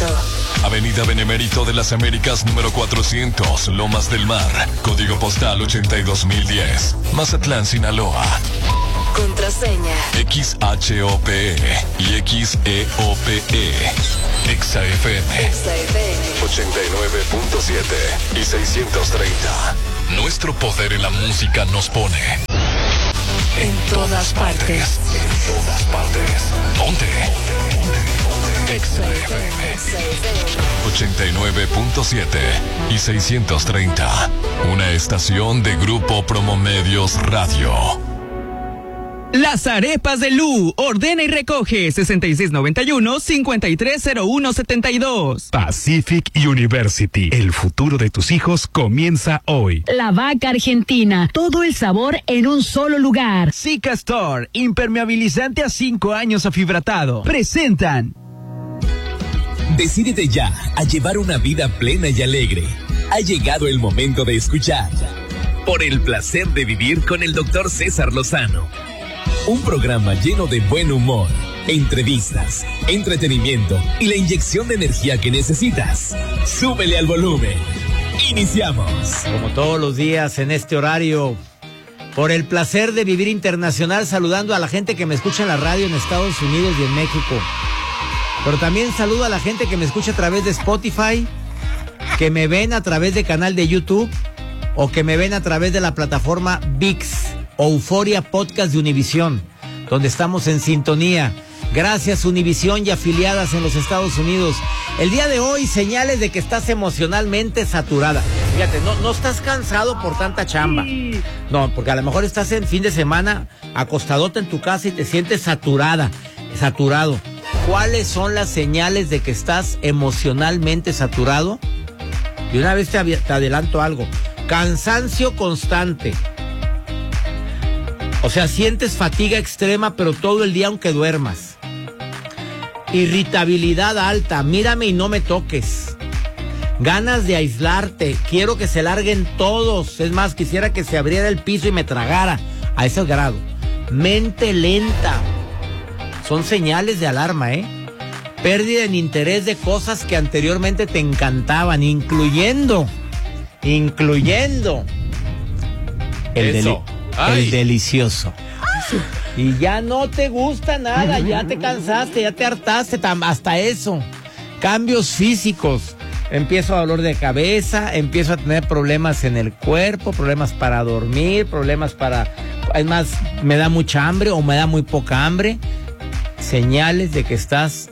Benemérito. Avenida Benemérito de las Américas número 400, Lomas del Mar. Código postal 82010. Mazatlán, Sinaloa. Contraseña XHOPE y XEOPE. XFM 89.7 y 630. Nuestro poder en la música nos pone en todas partes. En todas partes. Ponte. XFM 89.7 y 630. Una estación de Grupo Promomedios Radio. Las arepas de Lu. Ordena y recoge 6691-530172. Pacific University. El futuro de tus hijos comienza hoy. La Vaca Argentina. Todo el sabor en un solo lugar. Zika Store. Impermeabilizante a 5 años afibratado. Presentan. Decídete ya a llevar una vida plena y alegre. Ha llegado el momento de escuchar Por el placer de vivir con el Dr. César Lozano. Un programa lleno de buen humor, entrevistas, entretenimiento y la inyección de energía que necesitas. Súbele al volumen. Iniciamos. Como todos los días en este horario, por el placer de vivir internacional, saludando a la gente que me escucha en la radio en Estados Unidos y en México. Pero también saludo a la gente que me escucha a través de Spotify, que me ven a través de canal de YouTube o que me ven a través de la plataforma ViX o Euforia Podcast de Univisión, donde estamos en sintonía. Gracias Univisión y afiliadas en los Estados Unidos. El día de hoy, señales de que estás emocionalmente saturada. Fíjate, no estás cansado por tanta chamba. No, porque a lo mejor estás en fin de semana acostadota en tu casa y te sientes saturado. ¿Cuáles son las señales de que estás emocionalmente saturado? Y una vez te adelanto algo. Cansancio constante. O sea, sientes fatiga extrema, pero todo el día aunque duermas. Irritabilidad alta, mírame y no me toques. Ganas de aislarte, quiero que se larguen todos. Es más, quisiera que se abriera el piso y me tragara. A ese grado. Mente lenta. Son señales de alarma, ¿eh? Pérdida en interés de cosas que anteriormente te encantaban, incluyendo el delicioso. Y ya no te gusta nada, ya te cansaste, ya te hartaste, hasta eso. Cambios físicos. Empiezo a dolor de cabeza, empiezo a tener problemas en el cuerpo, problemas para dormir, es más, me da mucha hambre o me da muy poca hambre. Señales de que estás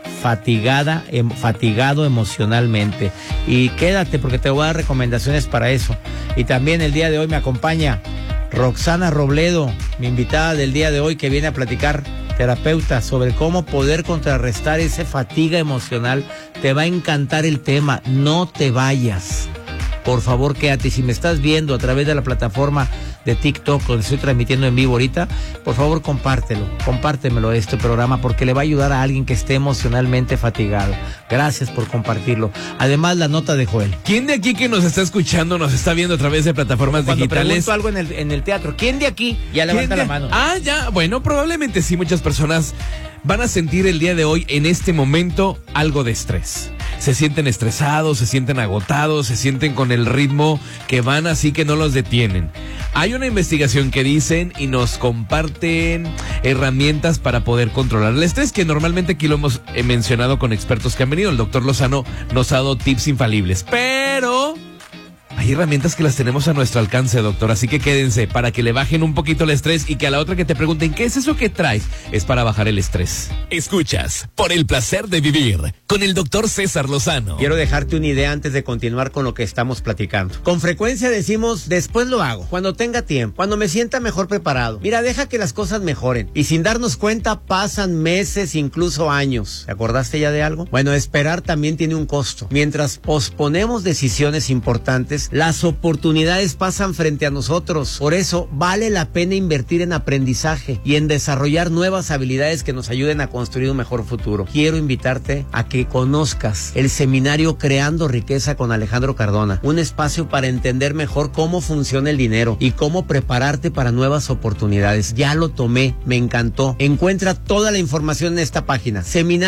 fatigado emocionalmente. Y quédate porque te voy a dar recomendaciones para eso. Y también el día de hoy me acompaña Roxana Robledo, mi invitada del día de hoy, que viene a platicar, terapeuta, sobre cómo poder contrarrestar esa fatiga emocional. Te va a encantar el tema, no te vayas. Por favor, quédate. Si me estás viendo a través de la plataforma de TikTok, donde estoy transmitiendo en vivo ahorita, por favor compártemelo este programa, porque le va a ayudar a alguien que esté emocionalmente fatigado. Gracias por compartirlo. Además, la nota de Joel. ¿Quién de aquí que nos está escuchando, nos está viendo a través de plataformas digitales? Cuando pregunto algo en el teatro, ¿quién de aquí? Ya levanta la mano. Ya, bueno, probablemente sí, muchas personas van a sentir el día de hoy, en este momento, algo de estrés. Se sienten estresados, se sienten agotados, se sienten con el ritmo que van así que no los detienen. Hay una investigación que dicen y nos comparten herramientas para poder controlar el estrés, que normalmente aquí lo hemos mencionado con expertos que han venido. El doctor Lozano nos ha dado tips infalibles, pero hay herramientas que las tenemos a nuestro alcance, doctor, así que quédense para que le bajen un poquito el estrés y que a la otra que te pregunten ¿qué es eso que traes? Es para bajar el estrés. Escuchas Por el placer de vivir con el doctor César Lozano. Quiero dejarte una idea antes de continuar con lo que estamos platicando. Con frecuencia decimos, después lo hago, cuando tenga tiempo, cuando me sienta mejor preparado. Mira, deja que las cosas mejoren. Y sin darnos cuenta pasan meses, incluso años. ¿Te acordaste ya de algo? Bueno, esperar también tiene un costo. Mientras posponemos decisiones importantes, Las oportunidades pasan frente a nosotros. Por eso vale la pena invertir en aprendizaje y en desarrollar nuevas habilidades que nos ayuden a construir un mejor futuro. Quiero invitarte a que conozcas el seminario Creando Riqueza con Alejandro Cardona, un espacio para entender mejor cómo funciona el dinero y cómo prepararte para nuevas oportunidades. Ya lo tomé, me encantó. Encuentra toda la información en esta página,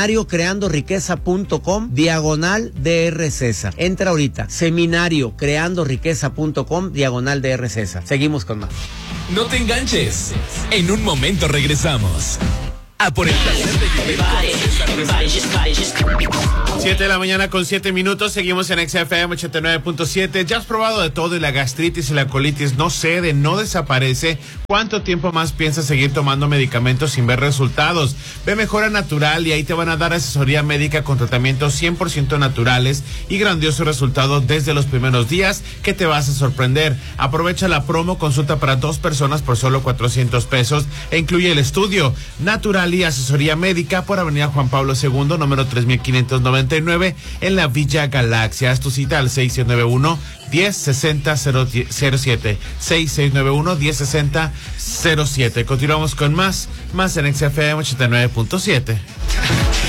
seminariocreandoriqueza.com/Dr. César. Entra ahorita, seminariocreandoriqueza.com/Dr. César. Seguimos con más. No te enganches. En un momento regresamos. A por el placer de vivir. 7 de la mañana con 7 minutos, seguimos en XFM 89.7. Ya has probado de todo y la gastritis y la colitis no cede, no desaparece. ¿Cuánto tiempo más piensas seguir tomando medicamentos sin ver resultados? Ve mejor a Natural y ahí te van a dar asesoría médica con tratamientos 100% naturales y grandiosos resultados desde los primeros días que te vas a sorprender. Aprovecha la promo, consulta para 2 personas por solo $400 e incluye el estudio Natural y asesoría médica por Avenida Juan Pablo II, número 3599 en la Villa Galaxia. Haz tu cita al 6691-1060-07. 6691-1060-07. Continuamos con más en XFM 89.7.